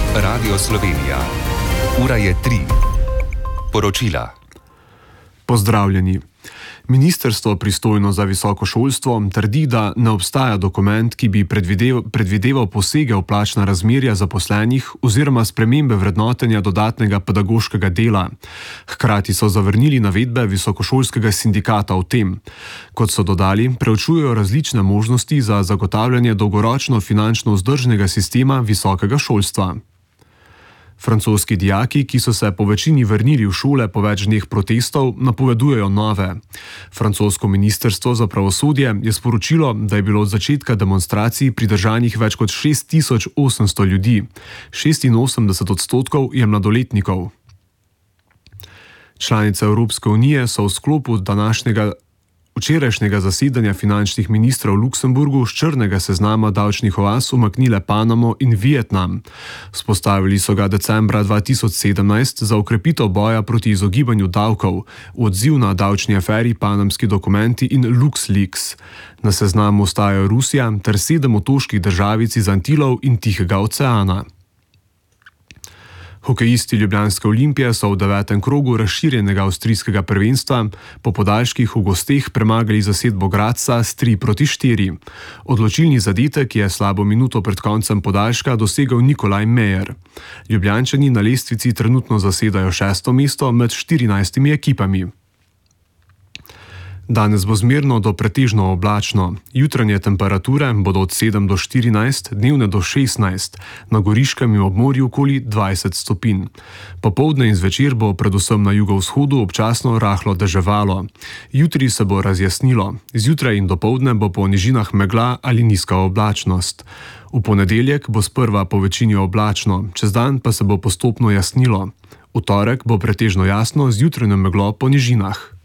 Radio Slovenija. Ura je 3. Poročila. Pozdravljeni. Ministrstvo pristojno za visoko šolstvo trdi, da ne obstaja dokument, ki bi predvideval posege v plačna razmerja zaposlenih oziroma spremembe vrednotenja dodatnega pedagoškega dela. Hkrati so zavrnili navedbe visokošolskega sindikata o tem. Kot so dodali, preučujejo različne možnosti za zagotavljanje dolgoročno finančno vzdržnega sistema visokega šolstva. Francoski dijaki, ki so se po večini vrnili v šole po več dneh protestov, napovedujejo nove. Francosko ministrstvo za pravosodje je sporočilo, da je bilo od začetka demonstracij pridržanih več kot 6800 ljudi. 86% je mladoletnikov. Članice Evropske unije so v sklopu včerajšnjega zasedanja finančnih ministrov v Luksemburgu z črnega seznama davčnih oaz umaknile Panamo in Vietnam. Vzpostavili so ga decembra 2017 za okrepitev boja proti izogibanju davkov, v odziv na davčni aferi Panamski dokumenti in LuxLeaks. Na seznamu ostajajo Rusija ter 7 otoških državic iz Antilov in Tihega oceana. Hokejisti ljubljanske Olimpije so v 9. krogu razširjenega avstrijskega prvenstva po podaljških v gosteh premagali zasedbo Gradca s 3-4. Odločilni zadetek je slabo minuto pred koncem podaljška dosegel Nikolaj Mejer. Ljubljančani na lestvici trenutno zasedajo 6. mesto med 14 ekipami. Danes bo zmerno do pretežno oblačno. Jutranje temperature bodo od 7 do 14, dnevne do 16, na Goriškem in ob morju okoli 20 stopinj. Popoldne in zvečer bo predvsem na jugovzhodu občasno rahlo deževalo. Jutri se bo razjasnilo. Zjutraj in dopoldne bo po nižinah megla ali nizka oblačnost. V ponedeljek bo sprva po večini oblačno, čez dan pa se bo postopno jasnilo. V torek bo pretežno jasno z jutranjo meglo po nižinah.